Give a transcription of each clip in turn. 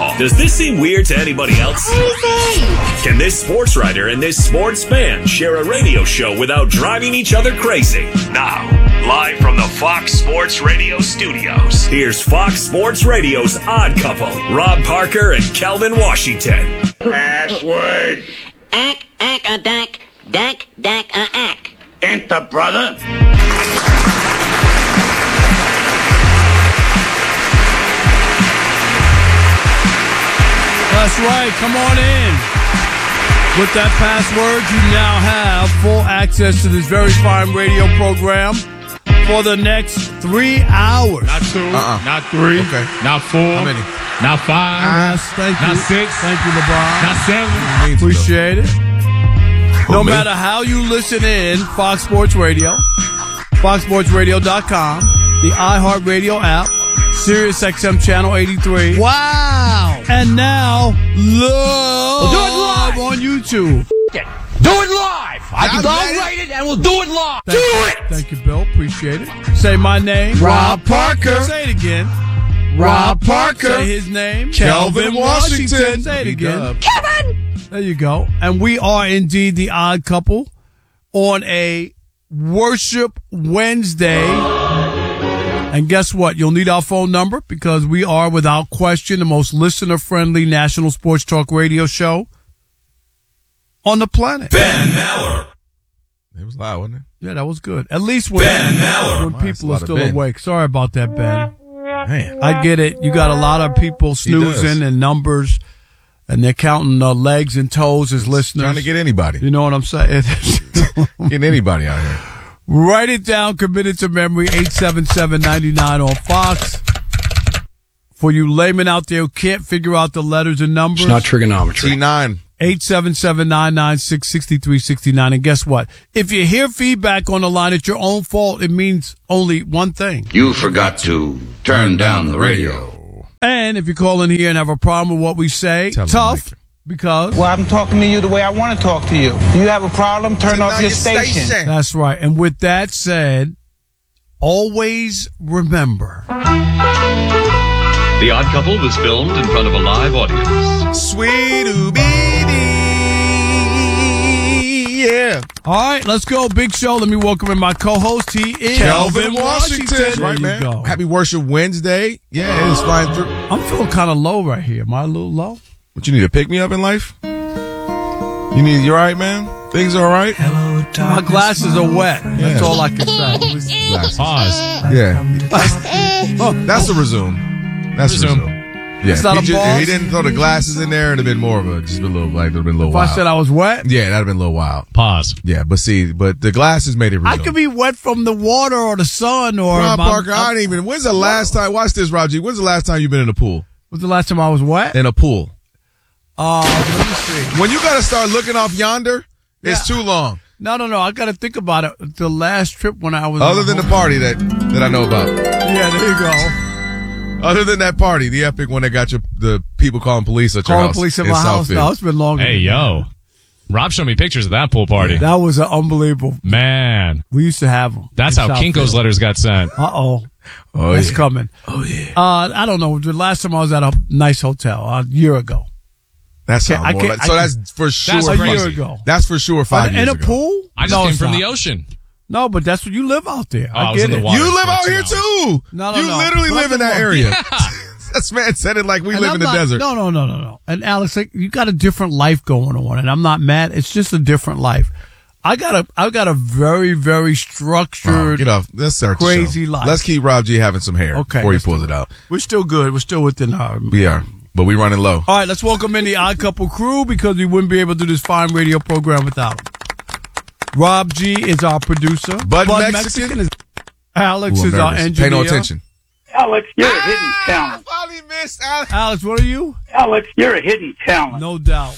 alcohol. Does this seem weird to anybody else? Can this sports writer and this sports fan share a radio show without driving each other crazy? Now, live from the Fox Sports Radio studios, here's Fox Sports Radio's Odd Couple, Rob Parker and Kelvin Washington. Password. Ack, dack, Enter, brother. That's right. Come on in. With that password, you now have full access to this very fine radio program for the next 3 hours. Not two, not three, okay. Not four, how many? Not five, Yes, thank you. not six, Thank you, LeBron. not seven. Appreciate it. No matter how you listen in, Fox Sports Radio, foxsportsradio.com, the iHeartRadio app, Sirius XM Channel 83. Wow. And now, live on YouTube. Do it live. I'll write it and we'll do it live. Thank you, Bill. Appreciate it. Say my name. Rob Parker. Say it again. Rob Parker. Say his name. Kelvin Washington. Say it again. Kevin. There you go. And we are indeed the Odd Couple on a Worship Wednesday. And guess what? You'll need our phone number because we are, without question, the most listener-friendly national sports talk radio show on the planet. Ben Maller. It was loud, wasn't it? Yeah, that was good. At least when people are still Ben. awake. Sorry about that, Ben. Man. I get it. You got a lot of people snoozing and numbers, and they're counting legs and toes as listeners. Trying to get anybody. You know what I'm saying? Getting anybody out here. Write it down, commit it to memory, 877-99 on Fox. For you laymen out there who can't figure out the letters and numbers. It's not trigonometry. T9. 877-996-6369. And guess what? If you hear feedback on the line, it's your own fault. It means only one thing. You forgot to turn down the radio. And if you call in here and have a problem with what we say, Tell 'em, tough, Mike. because Well, I'm talking to you the way I want to talk to you. You have a problem, turn off your station. that's right. And with that said, always remember. The Odd Couple was filmed in front of a live audience. Sweet yeah. All right, let's go. Big show. Let me welcome in my co-host. He is Kelvin Washington. There Right, you man. go. Happy Worship Wednesday. Yeah, it's flying through. I'm feeling kind of low right here. Am I a little low? What, you need to pick me up in life? You all right, man? Things all right? My glasses are wet. That's all I can say. Glasses. Pause. Yeah. That's a resume. That's a resume. Yeah, It's not a pause? if he didn't throw the glasses in there, it'd have been more of a, just a little, like, it'd have been a little If wild. I said I was wet, Yeah, that'd have been a little wild. Pause. Yeah, but the glasses made it real. I could be wet from the water or the sun or Rob Parker, I didn't even, when's the last time, watch this, Rob G, when's the last time you've been in a pool? Was the last time I was wet? In a pool. Let me see. When you gotta start looking off yonder, it's too long. No. I got to think about it. The last trip when I was Other than the party that I know about. Yeah, there you go. Other than that party, the epic one that got the people calling police at your Calling house. police at in my house. Southfield. No, it's been longer. Hey, yo. Rob showed me pictures of that pool party. That was unbelievable. Man, We used to have them. that's how Kinko's letters got sent. Uh-oh. Oh, That's yeah. coming. Oh, yeah. I don't know. The last time I was at a nice hotel, a year ago. That's how I more can't- like, so I that's for sure. That's A crazy. year ago. That's for sure 5 years In a ago. pool? I just No, came it's from not. the ocean. No, but that's what you live out there. Oh, I I was get in the it. water. You live out for here 2 hours. too. No, you no. literally But live I'm in that the one- area. This man said it like we And live I'm in the not- desert. No. And Alex, like, you got a different life going on, and I'm not mad. It's just a different life. I've got a very, very structured. Get off. Let's start the Crazy show. life. Let's keep Rob G having some hair Okay, before he let's pulls do it out. We're still good. We're still within our. We are, but we running low. All right, let's welcome in the Odd Couple crew because we wouldn't be able to do this fine radio program without them. Rob G is our producer. Bud Mexican is Alex Ooh, I'm is our nervous. engineer. Pay no attention. Alex, you're a hidden talent. Finally missed Alex. Alex, what are you? Alex, you're a hidden talent. No doubt.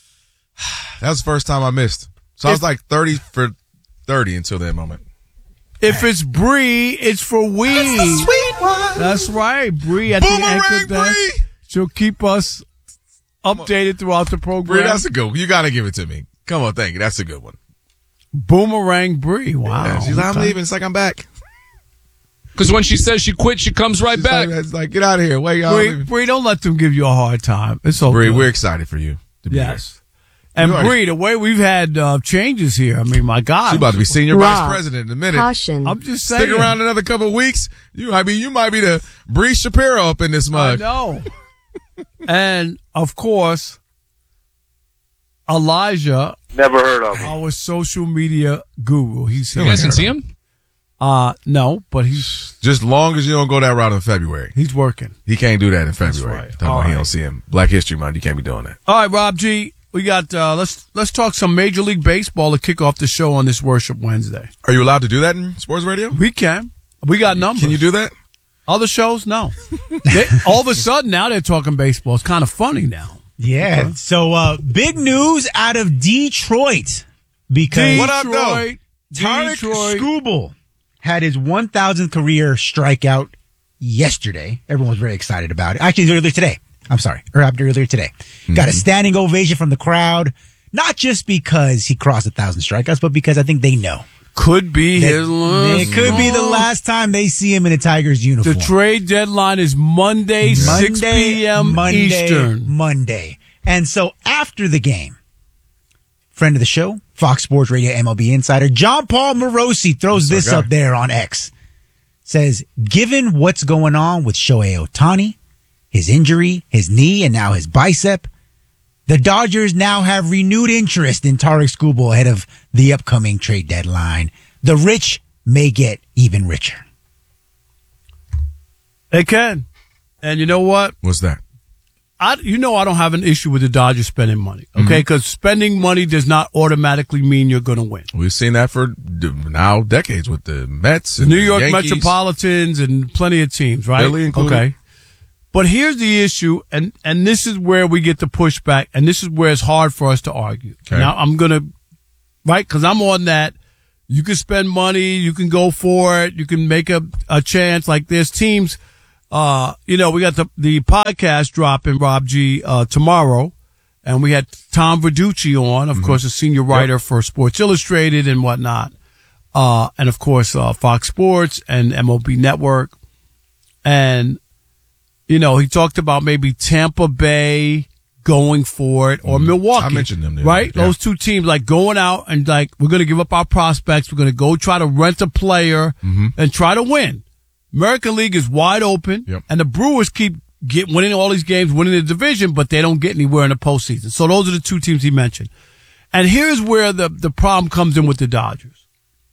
That was the first time I missed. So I was like 30 for 30 until that moment. If it's Bree, it's for we. Sweet one. That's right, Bree at the Boomerang anchor desk. Bree. She'll keep us updated throughout the program. Bree, that's a good one. You got to give it to me. Come on, thank you. That's a good one. Boomerang Bree. Wow. Yeah, she's like, I'm leaving. It's like I'm back. Because when she says she quit, she comes right back. It's like, get out of here. Wait, y'all. Bree, don't let them give you a hard time. It's okay. Bree, we're excited for you to be yes. And Bree, the way we've had changes here, I mean, my God. She's about to be senior vice president in a minute. Caution. I'm just saying. Stick around another couple of weeks. You might be the Bree Shapiro up in this mug. I know. And, of course, Elijah. Never heard of him. Our social media guru. He's here. You guys can see him? No, but he's just long as you don't go that route in February. He's working. He can't do that in February. That's right. He don't see him. Black History Month. You can't be doing that. All right, Rob G. We got let's talk some Major League Baseball to kick off the show on this Worship Wednesday. Are you allowed to do that in sports radio? We can. We got numbers. Can you do that? Other shows, no. All of a sudden now they're talking baseball. It's kind of funny now. Yeah. Okay. So big news out of Detroit because what up, though? Tarik Skubal had his 1,000th career strikeout yesterday. Everyone was very excited about it. Actually, earlier today. I'm sorry. Or happened earlier today. Mm-hmm. Got a standing ovation from the crowd, not just because he crossed 1,000 strikeouts, but because I think they know. Could be his last. It could be the last time they see him in a Tigers uniform. The trade deadline is Monday 6 p.m. Eastern. Monday. And so after the game, friend of the show, Fox Sports Radio MLB insider, John Paul Morosi throws this up there on X. Says, given what's going on with Shohei Ohtani, his injury, his knee, and now his bicep, the Dodgers now have renewed interest in Tarik Skubal ahead of the upcoming trade deadline. The rich may get even richer. They can. And you know what? What's that? I don't have an issue with the Dodgers spending money, okay? Because spending money does not automatically mean you're going to win. We've seen that for now decades with the Mets and New York Yankees. Metropolitans and plenty of teams, right? Philly included. Okay. But here's the issue, and this is where we get the pushback, and this is where it's hard for us to argue. Okay. Now, I'm going to, right, because I'm on that. You can spend money, you can go for it, you can make a chance. Like there's teams, we got the podcast dropping, Rob G, tomorrow, and we had Tom Verducci on, of course, a senior writer for Sports Illustrated and whatnot, and of course, Fox Sports and MLB Network, and he talked about maybe Tampa Bay going for it or Milwaukee. I mentioned them there. Right? Yeah. Those two teams, like going out and like, we're going to give up our prospects. We're going to go try to rent a player and try to win. American League is wide open and the Brewers keep winning all these games, winning the division, but they don't get anywhere in the postseason. So those are the two teams he mentioned. And here's where the problem comes in with the Dodgers.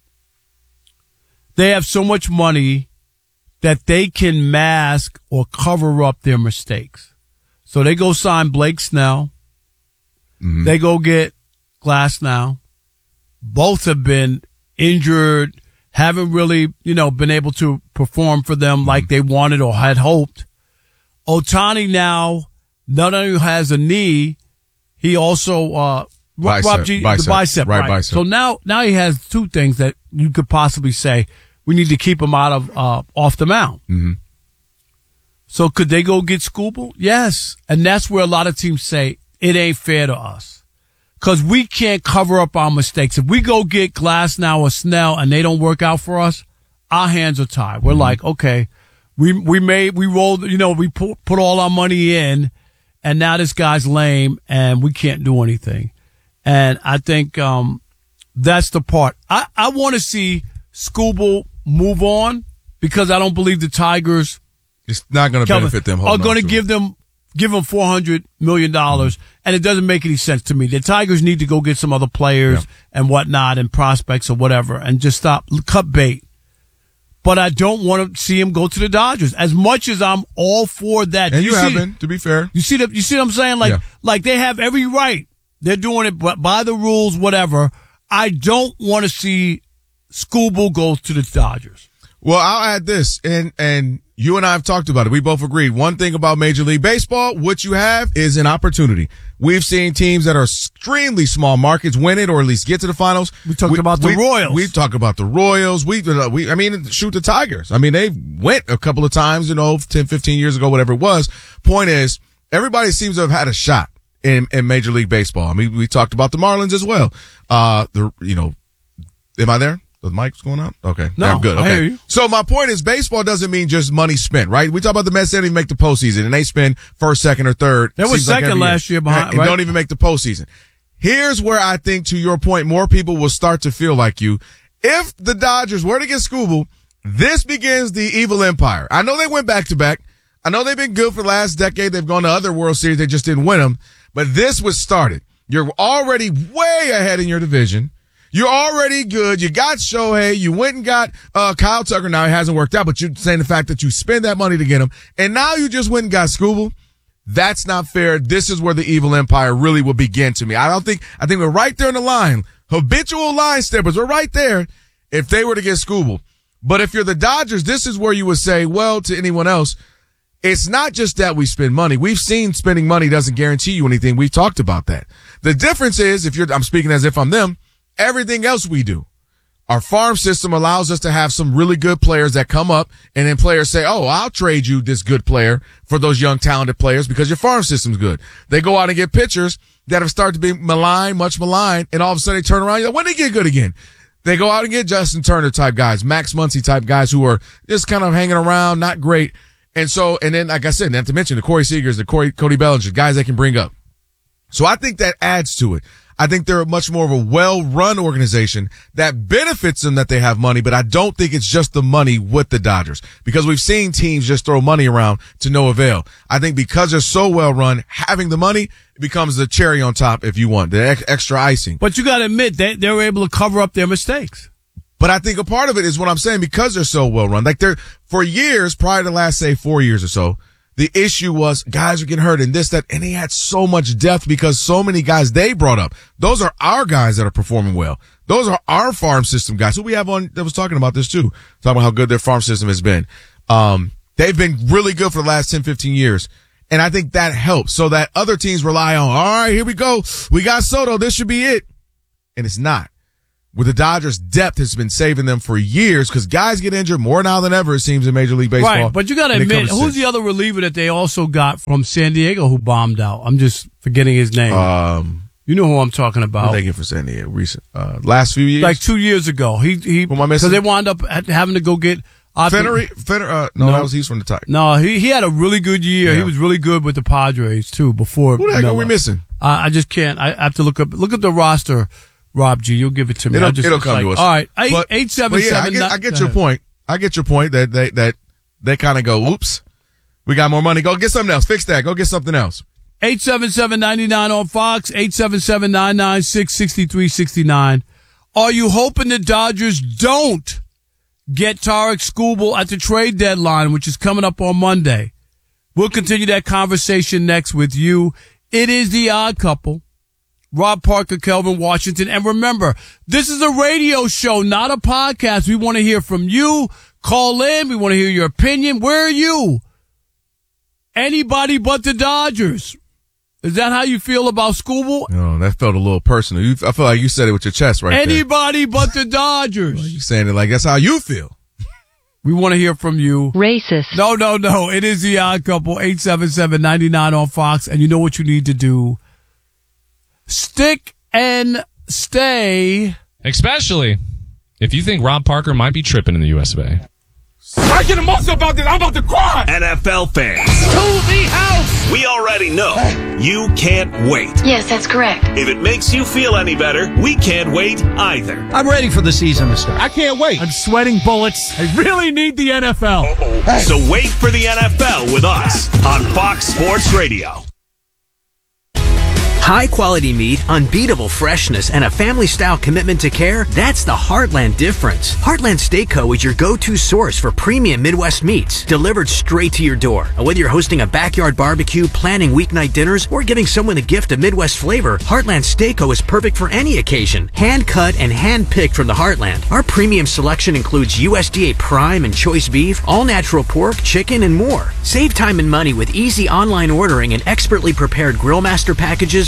They have so much money that they can mask or cover up their mistakes. So they go sign Blake Snell. They go get Glasnow. Both have been injured, haven't really, been able to perform for them like they wanted or had hoped. Ohtani now not only has a knee, he also, bicep, the bicep, right? Bicep. So now he has two things that you could possibly say, we need to keep him out of off the mound. So could they go get Skubal? Yes. And that's where a lot of teams say it ain't fair to us. Because we can't cover up our mistakes. If we go get Glasnow or Snell and they don't work out for us, our hands are tied. We're like, okay, we rolled, we put all our money in and now this guy's lame and we can't do anything. And I think that's the part. I want to see Skubal move on because I don't believe the Tigers. It's not going to benefit them. Are going to give them $400 million, and it doesn't make any sense to me. The Tigers need to go get some other players and whatnot and prospects or whatever and just cut bait. But I don't want to see him go to the Dodgers as much as I'm all for that. And you have been, to be fair. You see what I'm saying? Like they have every right. They're doing it by the rules, whatever. I don't want to see Skubal go to the Dodgers. Well, I'll add this, and you and I have talked about it. We both agreed. One thing about Major League Baseball, what you have is an opportunity. We've seen teams that are extremely small markets win it or at least get to the finals. We talked about the Royals. We've talked about the Royals. Shoot the Tigers. I mean, they went a couple of times, 10, 15 years ago, whatever it was. Point is, everybody seems to have had a shot in Major League Baseball. I mean, we talked about the Marlins as well. Am I there? The mic's going out? Okay. No, I'm good. I Okay. hear you. So my point is baseball doesn't mean just money spent, right? We talk about the Mets didn't even make the postseason, and they spend first, second, or third. They were Seems like second every last year behind, and right? don't even make the postseason. Here's where I think, to your point, more people will start to feel like you. If the Dodgers were to get Scooble, this begins the evil empire. I know they went back-to-back. I know they've been good for the last decade. They've gone to other World Series. They just didn't win them. But this was started. You're already way ahead in your division. You're already good. You got Shohei. You went and got Kyle Tucker. Now it hasn't worked out, but you're saying the fact that you spend that money to get him, and now you just went and got Scooble. That's not fair. This is where the evil empire really will begin to me. I think we're right there in the line. Habitual line steppers. We're right there if they were to get Scooble. But if you're the Dodgers, this is where you would say, well, to anyone else, it's not just that we spend money. We've seen spending money doesn't guarantee you anything. We've talked about that. The difference is, I'm speaking as if I'm them, everything else we do. Our farm system allows us to have some really good players that come up, and then players say, oh, I'll trade you this good player for those young talented players because your farm system's good. They go out and get pitchers that have started to be maligned, much maligned, and all of a sudden they turn around. You're like, when they get good again? They go out and get Justin Turner type guys, Max Muncy type guys who are just kind of hanging around, not great. And then, like I said, not to mention the Corey Seagers, the Cody Bellinger, guys they can bring up. So I think that adds to it. I think they're much more of a well-run organization that benefits them that they have money, but I don't think it's just the money with the Dodgers because we've seen teams just throw money around to no avail. I think because they're so well-run, having the money becomes the cherry on top if you want, the extra icing. But you got to admit, they were able to cover up their mistakes. But I think a part of it is what I'm saying because they're so well-run. Like for years, prior to the last, say, 4 years or so, the issue was guys are getting hurt and this, that, and they had so much depth because so many guys they brought up. Those are our guys that are performing well. Those are our farm system guys who we have on that was talking about this too. Talking about how good their farm system has been. They've been really good for the last 10, 15 years. And I think that helps so that other teams rely on, all right, here we go. We got Soto. This should be it. And it's not. With the Dodgers, depth has been saving them for years because guys get injured more now than ever, it seems, in Major League Baseball. Right, but you got to admit, who's the other reliever that they also got from San Diego who bombed out? I'm just forgetting his name. You know who I'm talking about. I'm thinking for San Diego recent, last few years? Like 2 years ago. Who am I missing? Because they wound up having to go get Fenner, he's from the Tigers. No, he had a really good year. Yeah. He was really good with the Padres, too, before. Who the heck are we missing? I just can't. I have to look at the roster. Rob G, you'll give it to me. It'll come to us. All right, 877. I get your point. I get your point that they kind of go, oops, we got more money. Go get something else. Fix that. Go get something else. 877-99 on Fox. 877-996-6369. Are you hoping the Dodgers don't get Tarek Skubal at the trade deadline, which is coming up on Monday? We'll continue that conversation next with you. It is The Odd Couple. Rob Parker, Kelvin Washington. And remember, this is a radio show, not a podcast. We want to hear from you. Call in. We want to hear your opinion. Where are you? Anybody but the Dodgers. Is that how you feel about Skubal? No, that felt a little personal. I feel like you said it with your chest right Anybody but the Dodgers. Well, you saying it like that's how you feel. We want to hear from you. Racist. No. It is The Odd Couple. 877-99 on Fox. And you know what you need to do. Stick and stay. Especially if you think Rob Parker might be tripping in the US of A. I get emotional about this. I'm about to cry. NFL fans. To the house. We already know you can't wait. Yes, that's correct. If it makes you feel any better, we can't wait either. I'm ready for the season to start. I can't wait. I'm sweating bullets. I really need the NFL. Hey. So wait for the NFL with us on Fox Sports Radio. High-quality meat, unbeatable freshness, and a family-style commitment to care, that's the Heartland difference. Heartland Steak Co. is your go-to source for premium Midwest meats, delivered straight to your door. And whether you're hosting a backyard barbecue, planning weeknight dinners, or giving someone a gift of Midwest flavor, Heartland Steak Co. is perfect for any occasion. Hand-cut and hand-picked from the Heartland. Our premium selection includes USDA prime and choice beef, all-natural pork, chicken, and more. Save time and money with easy online ordering and expertly prepared Grill Master packages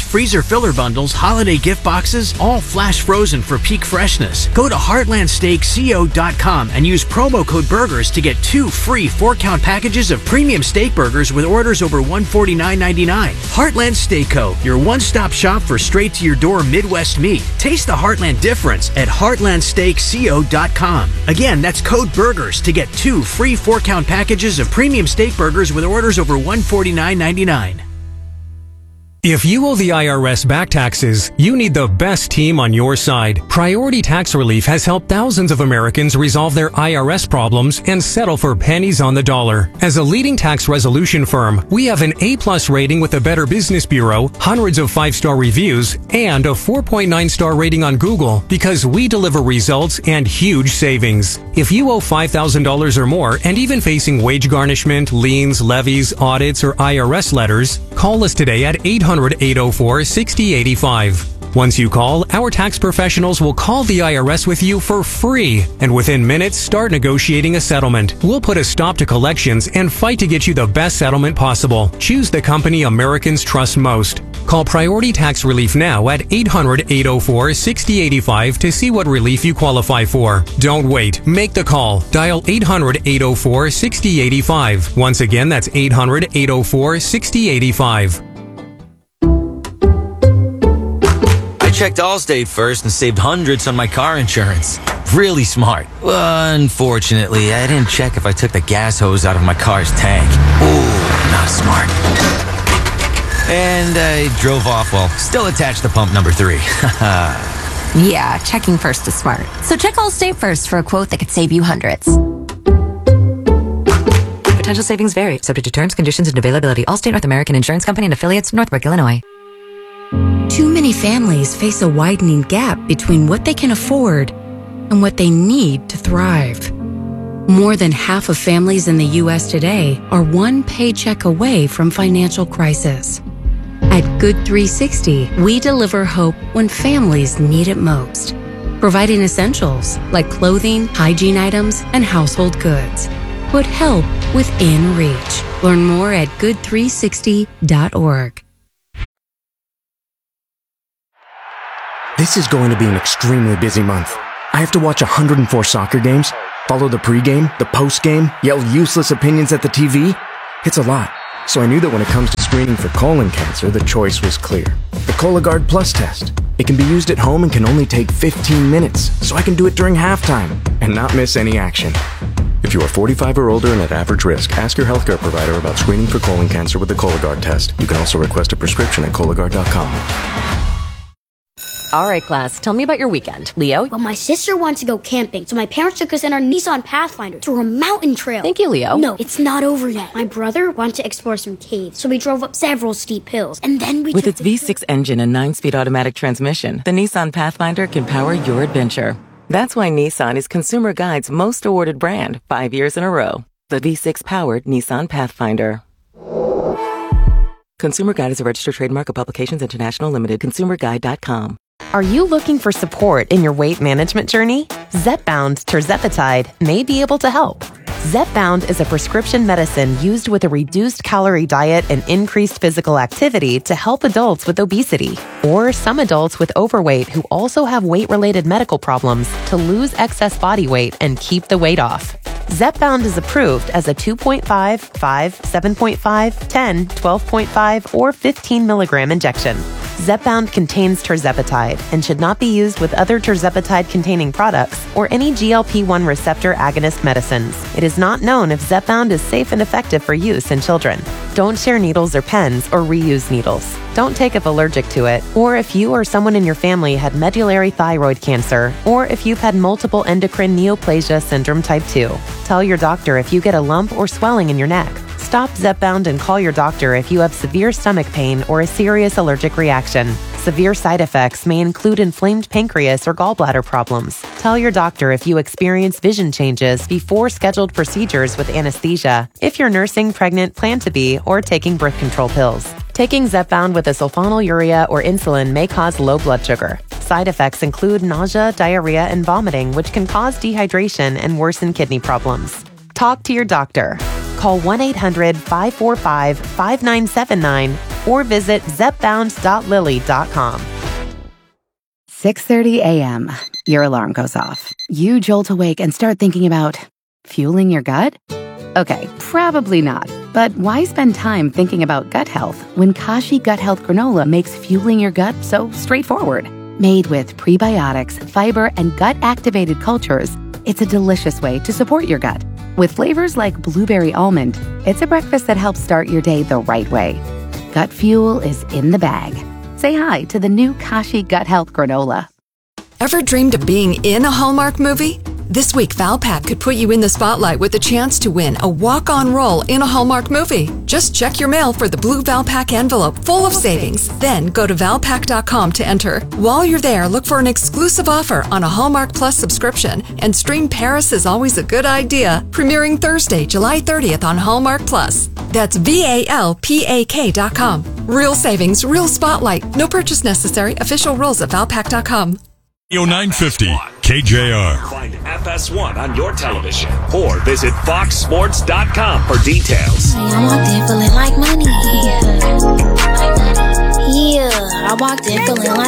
freezer filler bundles, holiday gift boxes, all flash frozen for peak freshness. Go to heartlandsteakco.com and use promo code BURGERS to get 2 free 4-count packages of premium steak burgers with orders over $149.99. Heartland Steak Co., your one-stop shop for straight-to-your-door Midwest meat. Taste the Heartland difference at heartlandsteakco.com. Again, that's code BURGERS to get 2 free 4-count packages of premium steak burgers with orders over $149.99. If you owe the IRS back taxes, you need the best team on your side. Priority Tax Relief has helped thousands of Americans resolve their IRS problems and settle for pennies on the dollar. As a leading tax resolution firm, we have an A+ rating with the Better Business Bureau, hundreds of 5-star reviews, and a 4.9-star rating on Google because we deliver results and huge savings. If you owe $5,000 or more and even facing wage garnishment, liens, levies, audits, or IRS letters, call us today at 800-804-6085. Once you call, our tax professionals will call the IRS with you for free, and within minutes start negotiating a settlement. We'll put a stop to collections and fight to get you the best settlement possible. Choose the company Americans trust most. Call Priority Tax Relief now at 800-804-6085 to see what relief you qualify for. Don't wait. Make the call. Dial 800-804-6085. Once again, that's 800-804-6085. I checked Allstate first and saved hundreds on my car insurance. Really smart. Unfortunately, I didn't check if I took the gas hose out of my car's tank. Ooh, not smart. And I drove off while still attached to pump number 3. Yeah, checking first is smart. So check Allstate first for a quote that could save you hundreds. Potential savings vary, subject to terms, conditions, and availability. Allstate North American Insurance Company and affiliates, Northbrook, Illinois. Too many families face a widening gap between what they can afford and what they need to thrive. More than half of families in the U.S. today are one paycheck away from financial crisis. At Good 360, we deliver hope when families need it most, providing essentials like clothing, hygiene items, and household goods. Put help within reach. Learn more at good360.org. This is going to be an extremely busy month. I have to watch 104 soccer games, follow the pregame, the postgame, yell useless opinions at the TV. It's a lot. So I knew that when it comes to screening for colon cancer, the choice was clear. The Cologuard Plus test. It can be used at home and can only take 15 minutes, so I can do it during halftime and not miss any action. If you are 45 or older and at average risk, ask your healthcare provider about screening for colon cancer with the Cologuard test. You can also request a prescription at Cologuard.com. All right, class, tell me about your weekend. Leo? Well, my sister wanted to go camping, so my parents took us in our Nissan Pathfinder to a mountain trail. Thank you, Leo. No, it's not over yet. My brother wanted to explore some caves, so we drove up several steep hills, and then we With its V6 engine and 9-speed automatic transmission, the Nissan Pathfinder can power your adventure. That's why Nissan is Consumer Guide's most awarded brand 5 years in a row. The V6-powered Nissan Pathfinder. Consumer Guide is a registered trademark of Publications International Limited. ConsumerGuide.com. Are you looking for support in your weight management journey? Zepbound tirzepatide may be able to help. Zepbound is a prescription medicine used with a reduced calorie diet and increased physical activity to help adults with obesity or some adults with overweight who also have weight-related medical problems to lose excess body weight and keep the weight off. Zepbound is approved as a 2.5, 5, 7.5, 10, 12.5, or 15 milligram injection. Zepbound contains tirzepatide and should not be used with other tirzepatide-containing products or any GLP-1 receptor agonist medicines. It is not known if Zepbound is safe and effective for use in children. Don't share needles or pens or reuse needles. Don't take if allergic to it, or if you or someone in your family had medullary thyroid cancer, or if you've had multiple endocrine neoplasia syndrome type 2. Tell your doctor if you get a lump or swelling in your neck. Stop Zepbound and call your doctor if you have severe stomach pain or a serious allergic reaction. Severe side effects may include inflamed pancreas or gallbladder problems. Tell your doctor if you experience vision changes before scheduled procedures with anesthesia, if you're nursing, pregnant, plan to be, or taking birth control pills. Taking Zepbound with a sulfonylurea or insulin may cause low blood sugar. Side effects include nausea, diarrhea, and vomiting, which can cause dehydration and worsen kidney problems. Talk to your doctor. Call 1-800-545-5979 or visit zepbound.lily.com. 6:30 a.m. Your alarm goes off. You jolt awake and start thinking about fueling your gut? Okay, probably not. But why spend time thinking about gut health when Kashi Gut Health Granola makes fueling your gut so straightforward? Made with prebiotics, fiber, and gut-activated cultures, it's a delicious way to support your gut. With flavors like blueberry almond, it's a breakfast that helps start your day the right way. Gut fuel is in the bag. Say hi to the new Kashi Gut Health Granola. Ever dreamed of being in a Hallmark movie? This week, Valpak could put you in the spotlight with a chance to win a walk-on role in a Hallmark movie. Just check your mail for the blue Valpak envelope full of savings. Then go to Valpak.com to enter. While you're there, look for an exclusive offer on a Hallmark Plus subscription and stream Paris is Always a Good Idea, premiering Thursday, July 30th on Hallmark Plus. That's VALPAK.com. Real savings, real spotlight. No purchase necessary. Official rules at Valpak.com. 950 KJR. Find FS1 on your television or visit foxsports.com for details. I walked in feeling like money. Yeah, I walked in feeling like